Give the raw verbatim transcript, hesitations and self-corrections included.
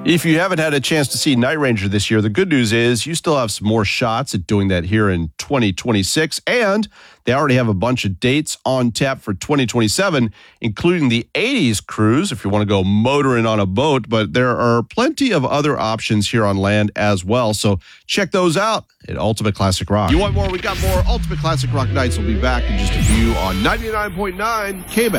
If you haven't had a chance to see Night Ranger this year, the good news is you still have some more shots at doing that here in twenty twenty-six, and they already have a bunch of dates on tap for twenty twenty-seven, including the eighties cruise if you want to go motoring on a boat, but there are plenty of other options here on land as well, so check those out at Ultimate Classic Rock. You want more? We got more. Ultimate Classic Rock Nights will be back in just a few on ninety-nine point nine K B A S.